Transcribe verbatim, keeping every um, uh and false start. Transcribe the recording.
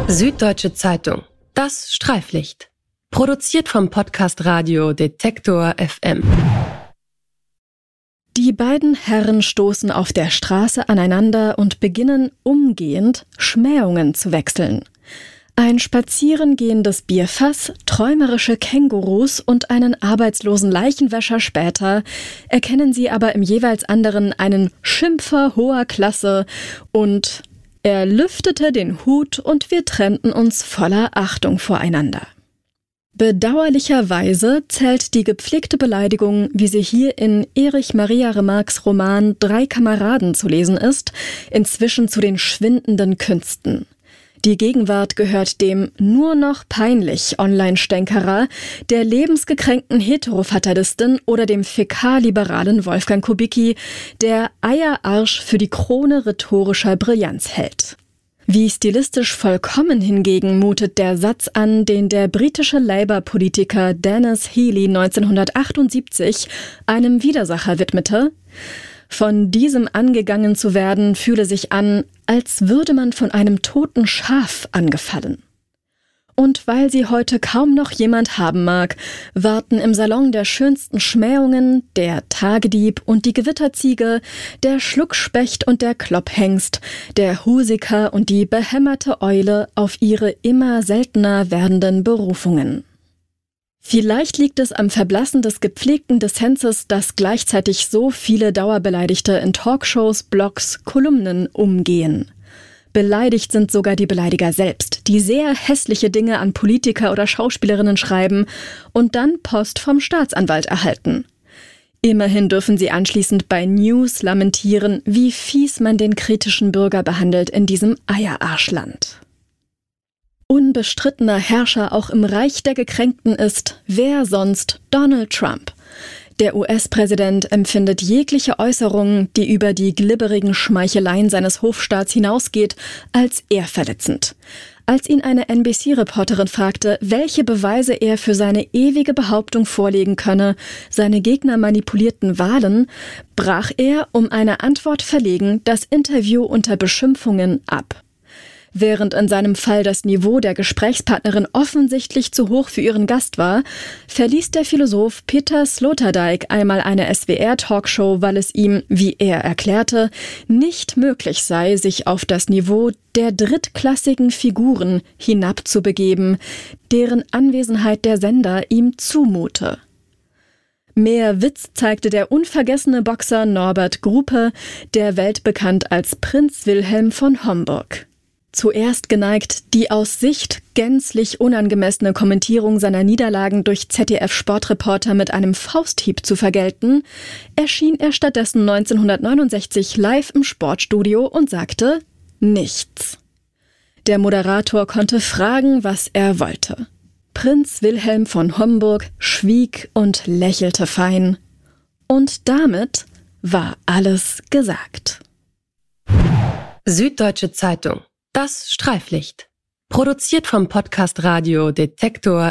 Süddeutsche Zeitung. Das Streiflicht. Produziert vom Podcast Radio Detektor F M. Die beiden Herren stoßen auf der Straße aneinander und beginnen umgehend Schmähungen zu wechseln. Ein spazierengehendes Bierfass, träumerische Kängurus und einen arbeitslosen Leichenwäscher später erkennen sie aber im jeweils anderen einen Schimpfer hoher Klasse und er lüftete den Hut und wir trennten uns voller Achtung voreinander. Bedauerlicherweise zählt die gepflegte Beleidigung, wie sie hier in Erich Maria Remarques Roman Drei Kameraden zu lesen ist, inzwischen zu den schwindenden Künsten. Die Gegenwart gehört dem nur noch peinlich Online-Stänkerer, der lebensgekränkten Heterofatalistin oder dem fäkalliberalen Wolfgang Kubicki, der Eierarsch für die Krone rhetorischer Brillanz hält. Wie stilistisch vollkommen hingegen mutet der Satz an, den der britische Labour-Politiker Denis Healey neunzehnhundertachtundsiebzig einem Widersacher widmete: Von diesem angegangen zu werden, fühle sich an, als würde man von einem toten Schaf angefallen. Und weil sie heute kaum noch jemand haben mag, warten im Salon der schönsten Schmähungen der Tagedieb und die Gewitterziege, der Schluckspecht und der Klopphengst, der Husiker und die behämmerte Eule auf ihre immer seltener werdenden Berufungen. Vielleicht liegt es am Verblassen des gepflegten Dissenses, dass gleichzeitig so viele Dauerbeleidigte in Talkshows, Blogs, Kolumnen umgehen. Beleidigt sind sogar die Beleidiger selbst, die sehr hässliche Dinge an Politiker oder Schauspielerinnen schreiben und dann Post vom Staatsanwalt erhalten. Immerhin dürfen sie anschließend bei News lamentieren, wie fies man den kritischen Bürger behandelt in diesem Eierarschland. Unbestrittener Herrscher auch im Reich der Gekränkten ist, wer sonst, Donald Trump. Der U S-Präsident empfindet jegliche Äußerung, die über die glibberigen Schmeicheleien seines Hofstaats hinausgeht, als ehrverletzend. Als ihn eine N B C-Reporterin fragte, welche Beweise er für seine ewige Behauptung vorlegen könne, seine Gegner manipulierten Wahlen, brach er, um eine Antwort verlegen, das Interview unter Beschimpfungen ab. Während in seinem Fall das Niveau der Gesprächspartnerin offensichtlich zu hoch für ihren Gast war, verließ der Philosoph Peter Sloterdijk einmal eine S W R-Talkshow, weil es ihm, wie er erklärte, nicht möglich sei, sich auf das Niveau der drittklassigen Figuren hinabzubegeben, deren Anwesenheit der Sender ihm zumute. Mehr Witz zeigte der unvergessene Boxer Norbert Grupe, der weltbekannt als Prinz Wilhelm von Homburg. Zuerst geneigt, die aus Sicht gänzlich unangemessene Kommentierung seiner Niederlagen durch Z D F-Sportreporter mit einem Fausthieb zu vergelten, erschien er stattdessen neunzehnhundertneunundsechzig live im Sportstudio und sagte nichts. Der Moderator konnte fragen, was er wollte. Prinz Wilhelm von Homburg schwieg und lächelte fein. Und damit war alles gesagt. Süddeutsche Zeitung. Das Streiflicht. Produziert vom Podcast Radio Detektor